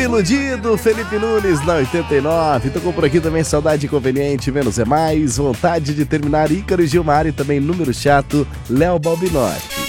Iludido, Felipe Nunes na 89. Tocou por aqui também Saudade Inconveniente, Menos é Mais, Vontade de Terminar, Ícaro e Gilmar, e também Número Chato, Léo Balbinotti.